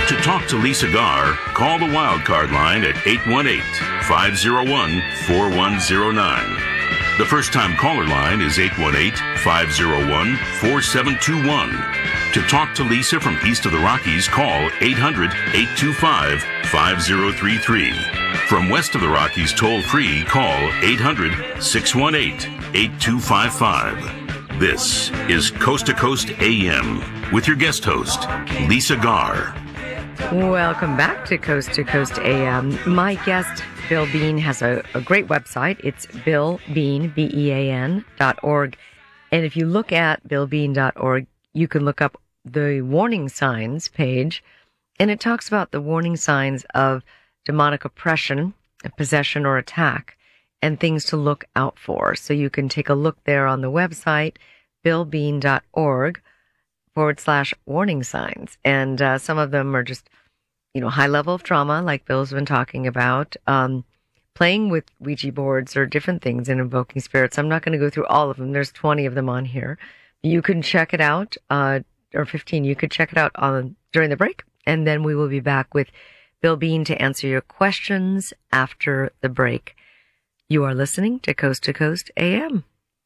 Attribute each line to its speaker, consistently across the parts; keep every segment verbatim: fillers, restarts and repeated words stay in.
Speaker 1: To talk to Lisa Garr, call the Wildcard line at eight one eight, five oh one, four one oh nine. The first-time caller line is eight one eight, five oh one, four seven two one. To talk to Lisa from east of the Rockies, call eight hundred, eight two five, five oh three three. From west of the Rockies, toll-free, call eight hundred, six one eight, eight two five five. This is Coast to Coast A M with your guest host, Lisa Garr.
Speaker 2: Welcome back to Coast to Coast A M. My guest, Bill Bean, has a, a great website. It's Bill Bean, B E A N, dot org. And if you look at bill bean dot org, you can look up the warning signs page, and it talks about the warning signs of demonic oppression, possession, or attack, and things to look out for. So you can take a look there on the website, bill bean dot org. forward slash warning signs. And uh, some of them are just, you know, high level of trauma, like Bill's been talking about, um, playing with Ouija boards or different things and invoking spirits. I'm not going to go through all of them. There's twenty of them on here. You can check it out, uh, or fifteen. You could check it out on during the break. And then we will be back with Bill Bean to answer your questions after the break. You are listening to Coast to Coast A M.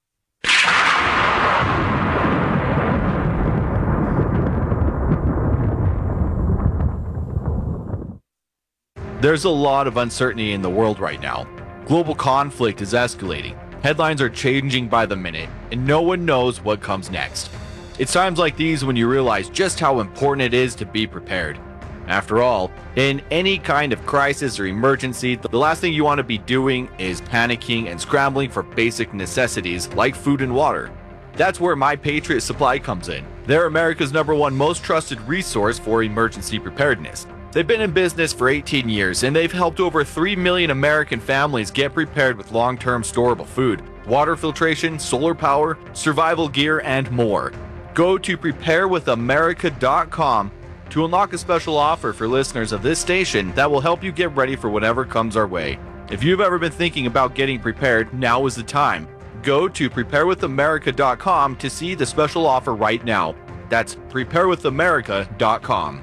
Speaker 3: There's a lot of uncertainty in the world right now. Global conflict is escalating. Headlines are changing by the minute, and no one knows what comes next. It's times like these when you realize just how important it is to be prepared. After all, in any kind of crisis or emergency, the last thing you want to be doing is panicking and scrambling for basic necessities like food and water. That's where My Patriot Supply comes in. They're America's number one most trusted resource for emergency preparedness. They've been in business for eighteen years, and they've helped over three million American families get prepared with long-term storable food, water filtration, solar power, survival gear, and more. Go to prepare with america dot com to unlock a special offer for listeners of this station that will help you get ready for whatever comes our way. If you've ever been thinking about getting prepared, now is the time. Go to prepare with america dot com to see the special offer right now. That's prepare with america dot com.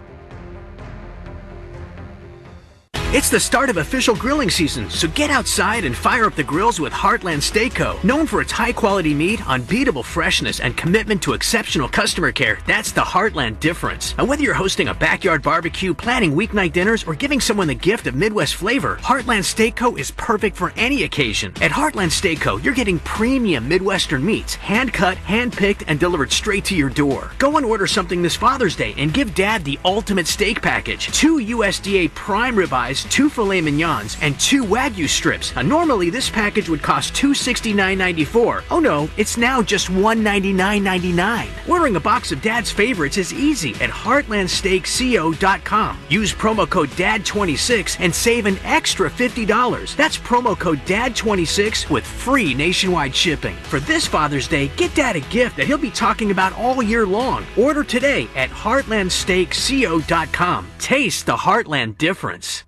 Speaker 4: It's the start of official grilling season, so get outside and fire up the grills with Heartland Steak Co. Known for its high-quality meat, unbeatable freshness, and commitment to exceptional customer care, that's the Heartland difference. And whether you're hosting a backyard barbecue, planning weeknight dinners, or giving someone the gift of Midwest flavor, Heartland Steak Co. is perfect for any occasion. At Heartland Steak Co., you're getting premium Midwestern meats, hand-cut, hand-picked, and delivered straight to your door. Go and order something this Father's Day and give Dad the ultimate steak package. Two U S D A prime ribeyes, two filet mignons, and two Wagyu strips. Now, normally this package would cost two hundred sixty-nine dollars and ninety-four cents. Oh no, it's now just one hundred ninety-nine dollars and ninety-nine cents. Ordering a box of Dad's favorites is easy at heartland steak co dot com. Use promo code D A D twenty-six and save an extra fifty dollars. That's promo code D A D twenty-six with free nationwide shipping. For this Father's Day, get Dad a gift that he'll be talking about all year long. Order today at heartland steak co dot com. Taste the Heartland difference.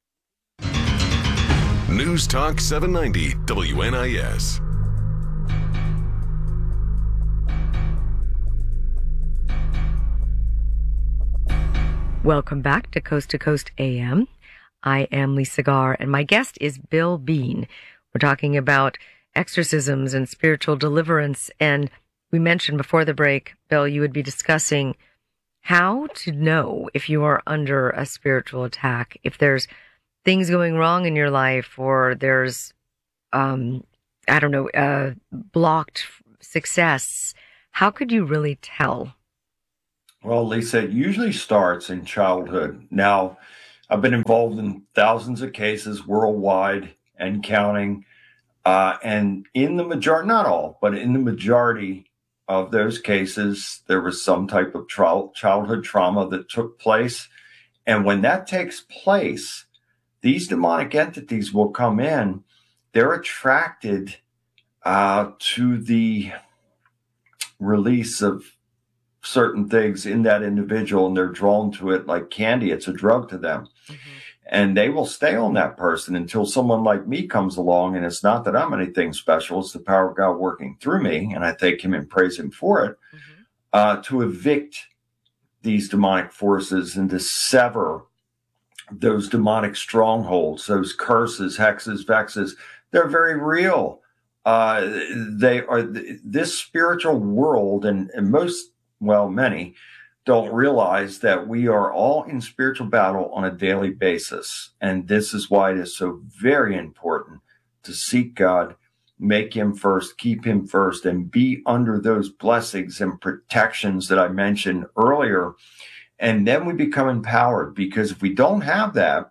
Speaker 5: News Talk seven ninety W N I S.
Speaker 2: Welcome back to Coast to Coast A M. I am Lisa Garr, and my guest is Bill Bean. We're talking about exorcisms and spiritual deliverance, and we mentioned before the break, Bill, you would be discussing how to know if you are under a spiritual attack, if there's things going wrong in your life, or there's, um, I don't know, uh, blocked success. How could you really tell?
Speaker 6: Well, Lisa, it usually starts in childhood. Now, I've been involved in thousands of cases worldwide and counting. Uh, and in the majority, not all, but in the majority of those cases, there was some type of tra- childhood trauma that took place. And when that takes place, these demonic entities will come in. They're attracted uh, to the release of certain things in that individual, and they're drawn to it like candy. It's a drug to them. Mm-hmm. And they will stay on that person until someone like me comes along. And it's not that I'm anything special. It's the power of God working through me. And I thank him and praise him for it, mm-hmm. uh, to evict these demonic forces and to sever those demonic strongholds, those curses, hexes, vexes. They're very real. Uh, they are th- this spiritual world, and, and most, well, many don't realize that we are all in spiritual battle on a daily basis. And this is why it is so very important to seek God, make him first, keep him first, and be under those blessings and protections that I mentioned earlier. And then we become empowered, because if we don't have that,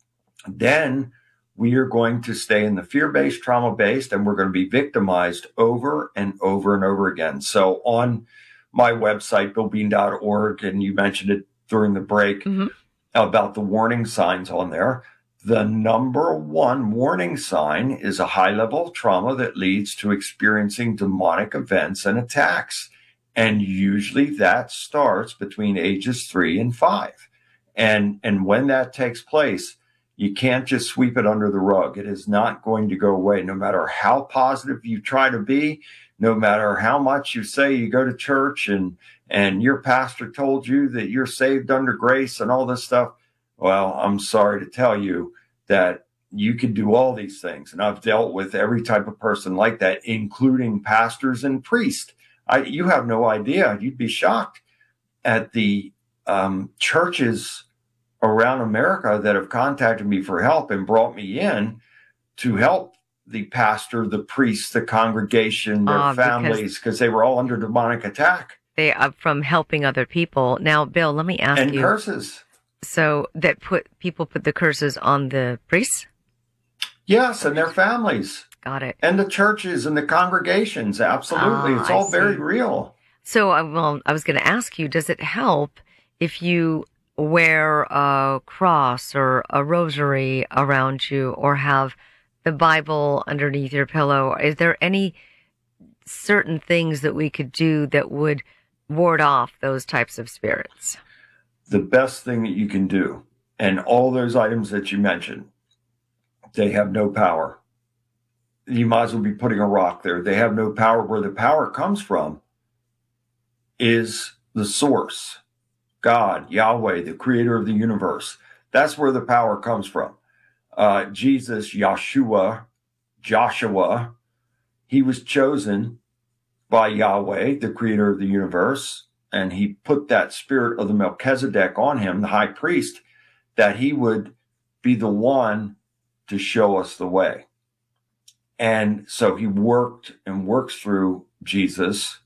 Speaker 6: then we are going to stay in the fear-based, trauma-based, and we're going to be victimized over and over and over again. So on my website, bill bean dot org, and you mentioned it during the break, mm-hmm. about the warning signs on there. The number one warning sign is a high level of trauma that leads to experiencing demonic events and attacks. And usually that starts between ages three and five. And, and when that takes place, you can't just sweep it under the rug. It is not going to go away, no matter how positive you try to be, no matter how much you say you go to church and, and your pastor told you that you're saved under grace and all this stuff. Well, I'm sorry to tell you that you can do all these things. And I've dealt with every type of person like that, including pastors and priests. I, you have no idea. You'd be shocked at the um, churches around America that have contacted me for help and brought me in to help the pastor, the priest, the congregation, their uh, families, because they were all under demonic attack.
Speaker 2: They are from helping other people. Now, Bill, let me ask
Speaker 6: and
Speaker 2: you.
Speaker 6: And curses.
Speaker 2: So that put people put the curses on the priests?
Speaker 6: Yes, and their families.
Speaker 2: Got it.
Speaker 6: And the churches and the congregations. Absolutely. Ah, it's all very real.
Speaker 2: So, uh, well, I was going to ask you, does it help if you wear a cross or a rosary around you or have the Bible underneath your pillow? Is there any certain things that we could do that would ward off those types of spirits?
Speaker 6: The best thing that you can do, and all those items that you mentioned, they have no power. You might as well be putting a rock there. They have no power. Where the power comes from is the source. God, Yahweh, the creator of the universe. That's where the power comes from. Uh, Jesus, Yeshua, Joshua, he was chosen by Yahweh, the creator of the universe, and he put that spirit of the Melchizedek on him, the high priest, that he would be the one to show us the way. And so he worked and works through Jesus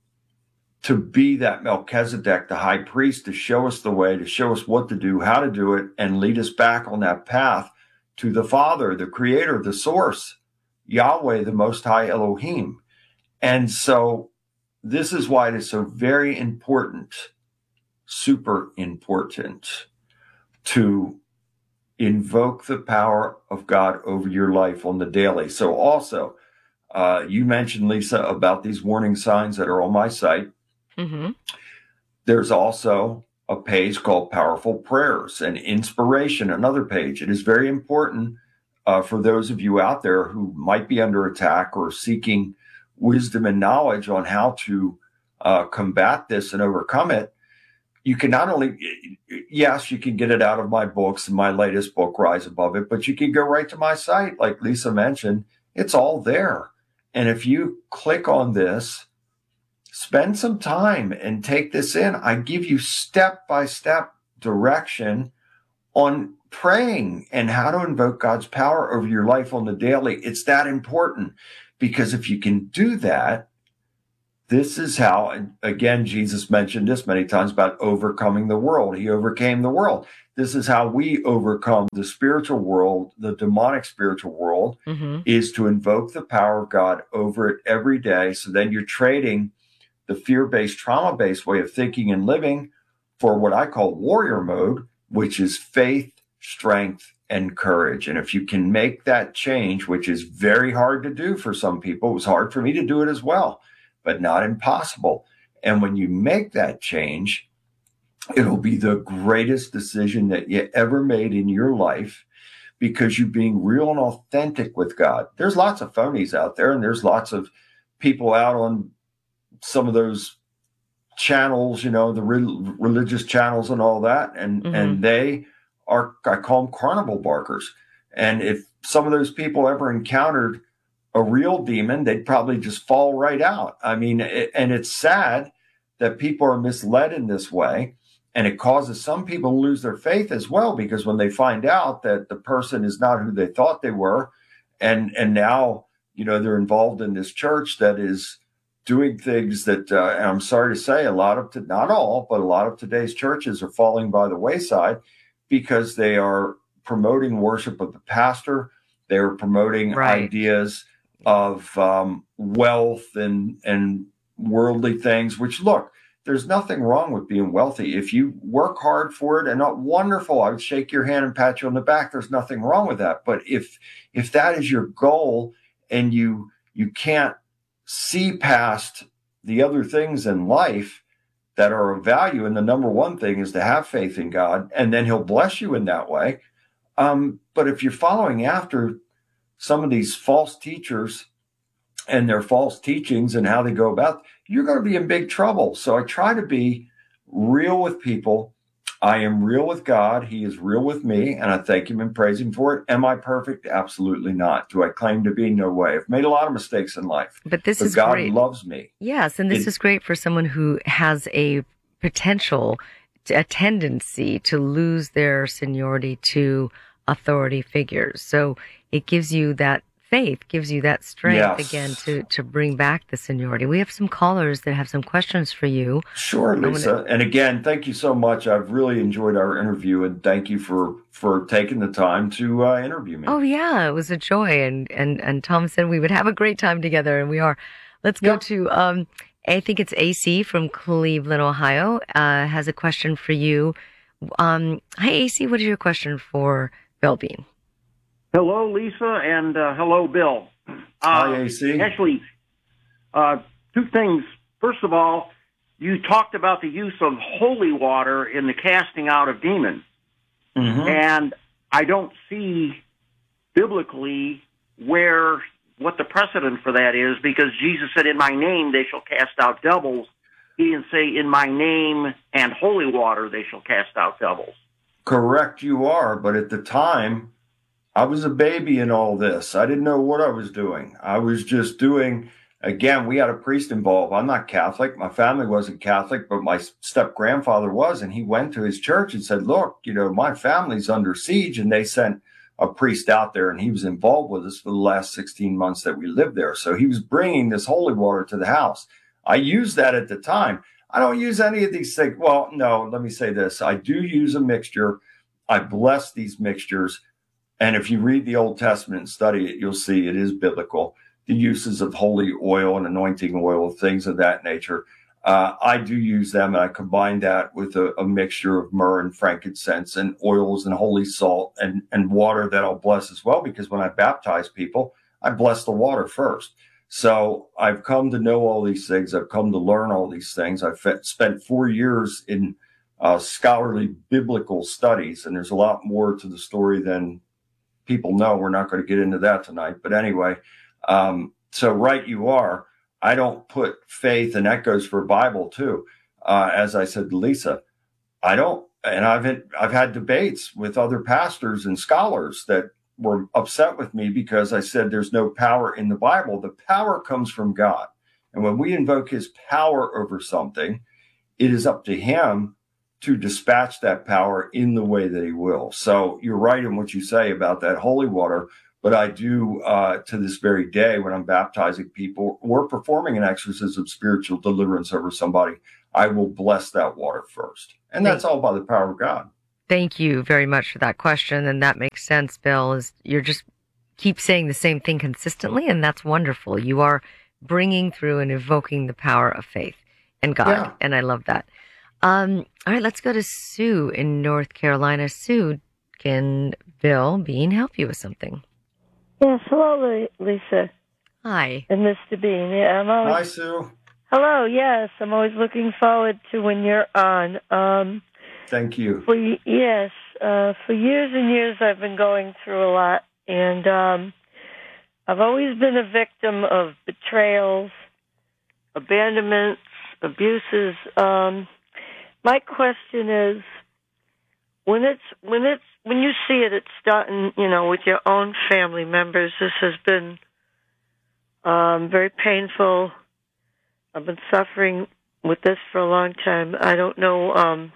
Speaker 6: to be that Melchizedek, the high priest, to show us the way, to show us what to do, how to do it, and lead us back on that path to the Father, the Creator, the Source, Yahweh, the Most High Elohim. And so this is why it is so very important, super important, to invoke the power of God over your life on the daily. So also, uh, you mentioned, Lisa, about these warning signs that are on my site. Mm-hmm. There's also a page called Powerful Prayers and Inspiration, another page. It is very important uh, for those of you out there who might be under attack or seeking wisdom and knowledge on how to uh, combat this and overcome it. You can not only, yes, you can get it out of my books and my latest book, Rise Above It, but you can go right to my site. Like Lisa mentioned, it's all there. And if you click on this, spend some time and take this in. I give you step-by-step direction on praying and how to invoke God's power over your life on the daily. It's that important, because if you can do that, this is how, and again, Jesus mentioned this many times about overcoming the world. He overcame the world. This is how we overcome the spiritual world, the demonic spiritual world, mm-hmm. is to invoke the power of God over it every day. So then you're trading the fear-based, trauma-based way of thinking and living for what I call warrior mode, which is faith, strength, and courage. And if you can make that change, which is very hard to do for some people, it was hard for me to do it as well, but not impossible. And when you make that change, it'll be the greatest decision that you ever made in your life, because you're being real and authentic with God. There's lots of phonies out there, and there's lots of people out on some of those channels, you know, the re- religious channels and all that. And, mm-hmm. and they are, I call them carnival barkers. And if some of those people ever encountered a real demon, they'd probably just fall right out. I mean, it, and it's sad that people are misled in this way. And it causes some people to lose their faith as well, because when they find out that the person is not who they thought they were, and and now, you know, they're involved in this church that is doing things that, uh, and I'm sorry to say, a lot of, to, not all, but a lot of today's churches are falling by the wayside because they are promoting worship of the pastor. They're promoting right. ideas of um, wealth and and worldly things, which, look, there's nothing wrong with being wealthy. If you work hard for it, and not wonderful, I would shake your hand and pat you on the back. There's nothing wrong with that. But if if that is your goal and you you can't see past the other things in life that are of value, and the number one thing is to have faith in God, and then he'll bless you in that way. Um, but if you're following after some of these false teachers and their false teachings and how they go about, you're going to be in big trouble. So I try to be real with people. I am real with God. He is real with me, and I thank him and praise him for it. Am I perfect? Absolutely not. Do I claim to be? No way. I've made a lot of mistakes in life.
Speaker 2: But this
Speaker 6: but
Speaker 2: is
Speaker 6: God
Speaker 2: great.
Speaker 6: loves me.
Speaker 2: Yes, and this it, is great for someone who has a potential, a tendency to lose their seniority to authority figures. So it gives you that faith, gives you that strength yes. again to, to bring back the seniority. We have some callers that have some questions for you.
Speaker 6: Sure, Lisa. Gonna... And again, thank you so much. I've really enjoyed our interview, and thank you for, for taking the time to uh, interview me.
Speaker 2: Oh, yeah, it was a joy. And, and, and Tom said we would have a great time together, and we are. Let's go yep. to, um, I think it's A C from Cleveland, Ohio, uh, has a question for you. Um, hi, A C. What is your question for Bill Bean?
Speaker 7: Hello, Lisa, and uh, hello, Bill. Uh,
Speaker 6: Hi, A C.
Speaker 7: Actually, uh, two things. First of all, you talked about the use of holy water in the casting out of demons. Mm-hmm. And I don't see biblically where what the precedent for that is, because Jesus said, in my name they shall cast out devils. He didn't say, in my name and holy water they shall cast out devils.
Speaker 6: Correct, you are. But at the time, I was a baby in all this. I didn't know what I was doing. I was just doing, again, we had a priest involved. I'm not Catholic. My family wasn't Catholic, but my step-grandfather was, and he went to his church and said, look, you know, my family's under siege, and they sent a priest out there, and he was involved with us for the last sixteen months that we lived there. So he was bringing this holy water to the house. I used that at the time. I don't use any of these things. Well, no, let me say this. I do use a mixture. I bless these mixtures. And if you read the Old Testament and study it, you'll see it is biblical. The uses of holy oil and anointing oil, things of that nature. Uh, I do use them, and I combine that with a, a mixture of myrrh and frankincense and oils and holy salt and, and water that I'll bless as well, because when I baptize people, I bless the water first. So I've come to know all these things. I've come to learn all these things. I've fe- spent four years in uh, scholarly biblical studies, and there's a lot more to the story than people know. We're not going to get into that tonight. But anyway, um, so right you are. I don't put faith, and that goes for Bible too. Uh, as I said to Lisa, I don't, and I've had, I've had debates with other pastors and scholars that were upset with me because I said there's no power in the Bible. The power comes from God. And when we invoke his power over something, it is up to him to dispatch that power in the way that he will. So you're right in what you say about that holy water. But I do, uh, to this very day, when I'm baptizing people or performing an exorcism of spiritual deliverance over somebody, I will bless that water first. And that's all by the power of God.
Speaker 2: Thank you very much for that question. And that makes sense, Bill, is you're just keep saying the same thing consistently. And that's wonderful. You are bringing through and evoking the power of faith and God. Yeah. And I love that. Um, all right, let's go to Sue in North Carolina. Sue, can Bill Bean help you with something?
Speaker 8: Yes, hello, Lisa.
Speaker 2: Hi.
Speaker 8: And Mister Bean. Yeah, I'm always...
Speaker 6: Hi, Sue.
Speaker 8: Hello, yes, I'm always looking forward to when you're on. Um,
Speaker 6: Thank you.
Speaker 8: For, yes, uh, for years and years I've been going through a lot, and um, I've always been a victim of betrayals, abandonments, abuses. Um, my question is, when it's when it's when you see it, it's starting, you know, with your own family members. This has been um, very painful. I've been suffering with this for a long time. I don't know um,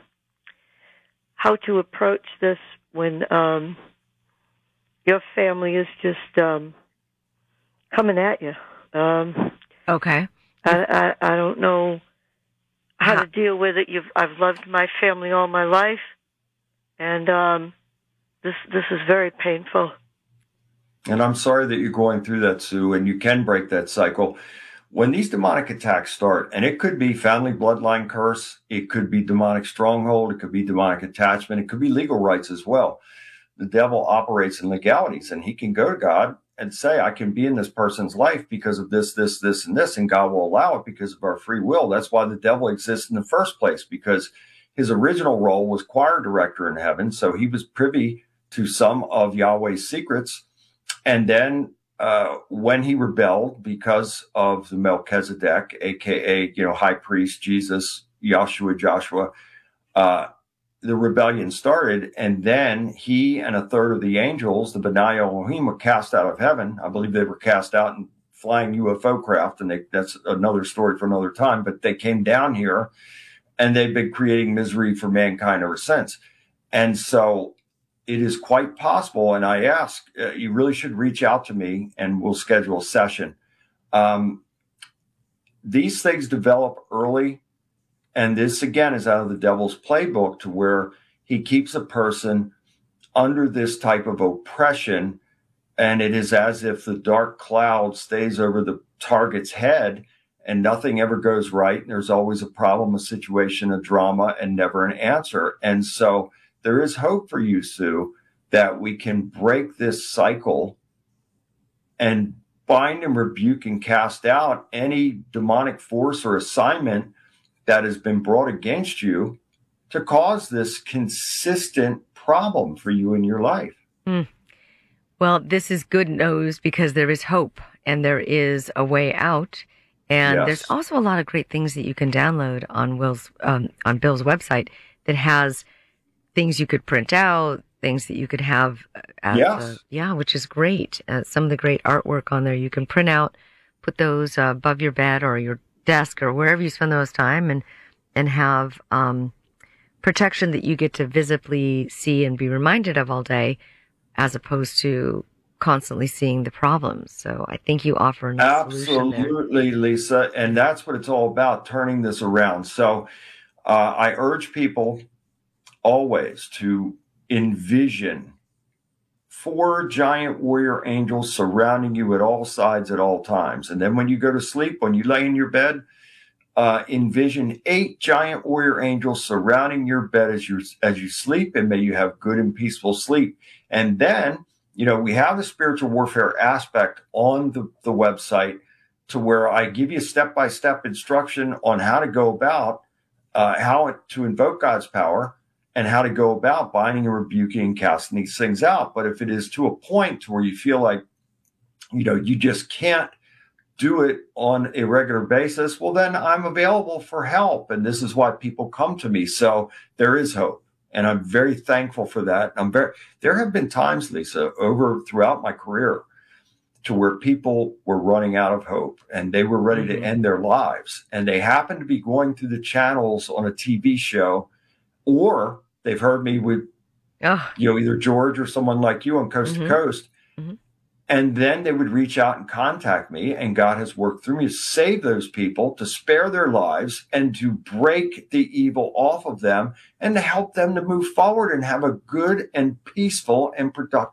Speaker 8: how to approach this when um, your family is just um, coming at you. Um,
Speaker 2: okay.
Speaker 8: I, I I don't know how to deal with it. You've I've loved my family all my life, and um, this this is very painful.
Speaker 6: And I'm sorry that you're going through that, Sue, and you can break that cycle. When these demonic attacks start, and it could be family bloodline curse, it could be demonic stronghold, it could be demonic attachment, it could be legal rights as well. The devil operates in legalities, and he can go to God and say, I can be in this person's life because of this, this, this, and this, and God will allow it because of our free will. That's why the devil exists in the first place, because his original role was choir director in heaven, so he was privy to some of Yahweh's secrets. And then uh, when he rebelled because of the Melchizedek, a k a, you know, high priest, Jesus, Yahshua, Joshua, uh, the rebellion started, and then he and a third of the angels, the B'nai Elohim, were cast out of heaven. I believe they were cast out in flying U F O craft, and they, that's another story for another time, but they came down here, and they've been creating misery for mankind ever since. And so it is quite possible, and I ask, uh, you really should reach out to me, and we'll schedule a session. Um, these things develop early. And this, again, is out of the devil's playbook, to where he keeps a person under this type of oppression. And it is as if the dark cloud stays over the target's head and nothing ever goes right. And there's always a problem, a situation, a drama, and never an answer. And so there is hope for you, Sue, that we can break this cycle and bind and rebuke and cast out any demonic force or assignment that has been brought against you to cause this consistent problem for you in your life.
Speaker 2: Mm. Well, this is good news, because there is hope and there is a way out. And
Speaker 6: Yes.
Speaker 2: there's also a lot of great things that you can download on Will's, um, on Bill's website that has things you could print out, things that you could have. As
Speaker 6: Yes.
Speaker 2: a, yeah, which is great. Uh, some of the great artwork on there you can print out, put those uh, above your bed or your desk or wherever you spend the most time, and and have um, protection that you get to visibly see and be reminded of all day, as opposed to constantly seeing the problems. So I think you offer a nice solution there.
Speaker 6: Absolutely, Lisa. And that's what it's all about, turning this around. So uh, I urge people always to envision four giant warrior angels surrounding you at all sides at all times. And then when you go to sleep, when you lay in your bed, uh, envision eight giant warrior angels surrounding your bed as you as you sleep, and may you have good and peaceful sleep. And then, you know, we have the spiritual warfare aspect on the, the website, to where I give you step-by-step instruction on how to go about, uh, how to invoke God's power, and how to go about binding and rebuking and casting these things out. But if it is to a point to where you feel like, you know, you just can't do it on a regular basis, well, then I'm available for help. And this is why people come to me. So there is hope. And I'm very thankful for that. I'm very, there have been times, Lisa, over throughout my career, to where people were running out of hope and they were ready mm-hmm. to end their lives. And they happened to be going through the channels on a T V show, or they've heard me with, oh. you know, either George or someone like you on Coast mm-hmm. to Coast. Mm-hmm. And then they would reach out and contact me, and God has worked through me to save those people, to spare their lives, and to break the evil off of them, and to help them to move forward and have a good and peaceful and productive